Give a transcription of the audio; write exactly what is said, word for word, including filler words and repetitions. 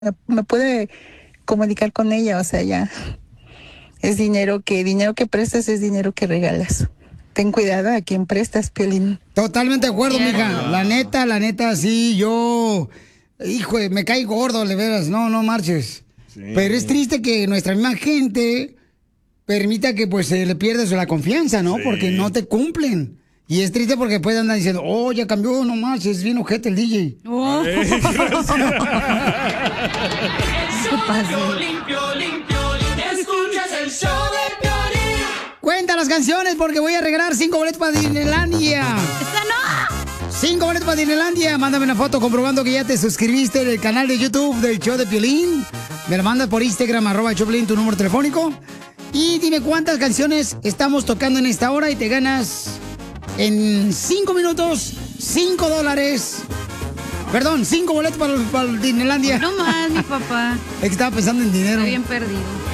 me puede comunicar con ella, o sea, ya es dinero que dinero que prestas es dinero que regalas. Ten cuidado a quien prestas, Piolín. Totalmente de acuerdo, mija. La neta, la neta, sí, yo, hijo, me cae gordo, de veras, no, no marches. Sí. Pero es triste que nuestra misma gente permita que pues se le pierda la confianza, ¿no? Sí. Porque no te cumplen. Y es triste porque después andan diciendo, oh, ya cambió, no marches, es bien ojete el D J. Oh. Hey, limpio, limpio, escuchas el show de Piolín. Cuenta las canciones porque voy a regalar cinco boletos para Disneylandia. ¡Esta no! Cinco boletos para Disneylandia. Mándame una foto comprobando que ya te suscribiste en el canal de YouTube del show de Piolín. Me la mandas por Instagram, arroba Choplin, tu número telefónico. Y dime cuántas canciones estamos tocando en esta hora y te ganas en cinco minutos, cinco dólares. Perdón, cinco boletos para, para Disneylandia. No más, mi papá. Es que estaba pensando en dinero. Estoy bien perdido.